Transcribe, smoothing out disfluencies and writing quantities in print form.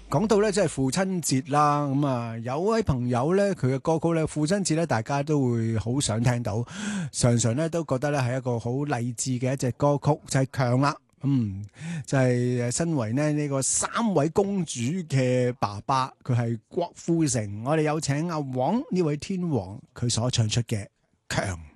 講到咧，即係父親節啦，咁啊，有位朋友咧，佢嘅歌曲咧，父親節咧，大家都會好想聽到，常常咧都覺得咧係一個好勵志嘅一隻歌曲，就係強啦，就係身為呢個三位公主嘅爸爸，佢係郭富城，我哋有請阿黃呢位天王，佢所唱出嘅強。